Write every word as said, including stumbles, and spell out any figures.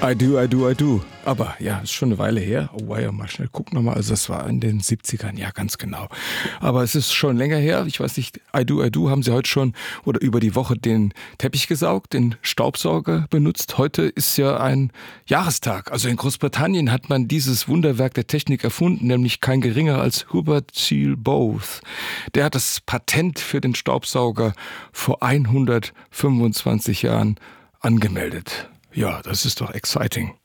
I do, I do, I do. Aber ja, ist schon eine Weile her. Oh, wow, mal schnell gucken nochmal. Also das war in den siebzigern, ja, ganz genau. Aber es ist schon länger her. Ich weiß nicht, I do, I do, haben Sie heute schon oder über die Woche den Teppich gesaugt, den Staubsauger benutzt? Heute ist ja ein Jahrestag. Also in Großbritannien hat man dieses Wunderwerk der Technik erfunden, nämlich kein geringer als Hubert Seal Bowes. Der hat das Patent für den Staubsauger vor hundertfünfundzwanzig Jahren angemeldet. Ja, das ist doch exciting.